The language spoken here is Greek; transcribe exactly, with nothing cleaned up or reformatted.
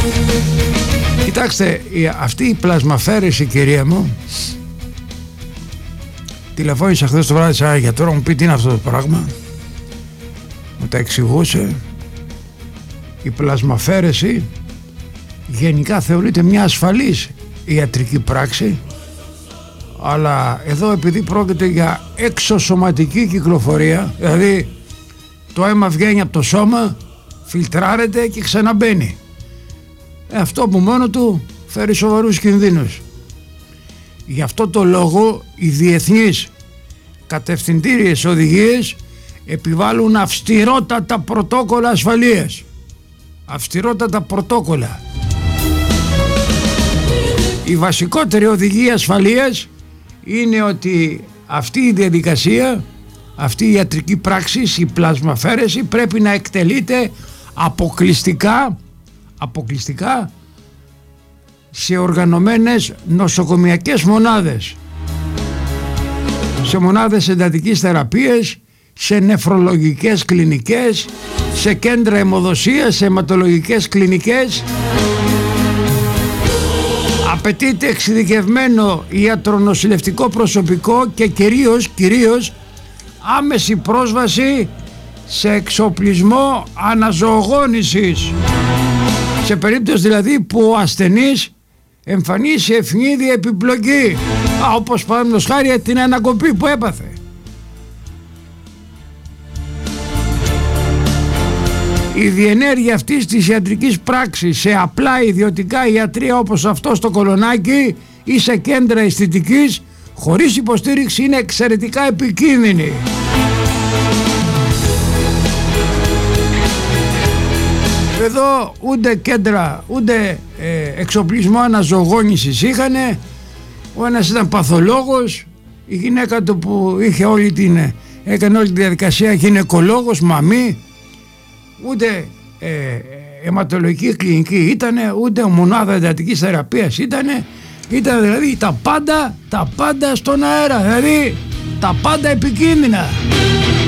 Κοιτάξτε, αυτή η πλασμαφέρεση, κυρία μου, τηλεφώνησα χθες το βράδυ σε ένα γιατρό, μου πει τι είναι αυτό το πράγμα, μου τα εξηγούσε. Η πλασμαφέρεση γενικά θεωρείται μια ασφαλής ιατρική πράξη, αλλά εδώ επειδή πρόκειται για εξωσωματική κυκλοφορία, δηλαδή το αίμα βγαίνει από το σώμα, φιλτράρεται και ξαναμπαίνει, αυτό που μόνο του φέρει σοβαρούς κινδύνους. Γι' αυτό το λόγο οι διεθνείς κατευθυντήριες οδηγίες επιβάλλουν αυστηρότατα πρωτόκολλα ασφαλείας. Αυστηρότατα πρωτόκολλα. Η βασικότερη οδηγία ασφαλείας είναι ότι αυτή η διαδικασία, αυτή η ιατρική πράξη, η πλασμαφέρεση πρέπει να εκτελείται αποκλειστικά, αποκλειστικά σε οργανωμένες νοσοκομιακές μονάδες, σε μονάδες εντατικής θεραπείας, σε νεφρολογικές κλινικές, σε κέντρα αιμοδοσίας, σε αιματολογικές κλινικές. Απαιτείται εξειδικευμένο ιατρονοσηλευτικό προσωπικό και κυρίως, κυρίως άμεση πρόσβαση σε εξοπλισμό αναζωογόνησης, σε περίπτωση δηλαδή που ο ασθενής εμφανίσει ευνίδια επιπλοκή, α, όπως παραδείγματος χάρη την ανακοπή που έπαθε. Η διενέργεια αυτής της ιατρικής πράξης σε απλά ιδιωτικά ιατρεία όπως αυτό στο Κολονάκι ή σε κέντρα αισθητικής χωρίς υποστήριξη είναι εξαιρετικά επικίνδυνη. Εδώ ούτε κέντρα ούτε ε, εξοπλισμό αναζωογόνησης είχανε. Ο ένας ήταν παθολόγος, η γυναίκα του που είχε όλη την, έκανε όλη τη διαδικασία γυναικολόγος, μαμή. Ούτε ε, αιματολογική κλινική ήτανε, ούτε μονάδα εντατικής θεραπείας ήτανε. Ήταν δηλαδή τα πάντα, τα πάντα στον αέρα, δηλαδή τα πάντα επικίνδυνα.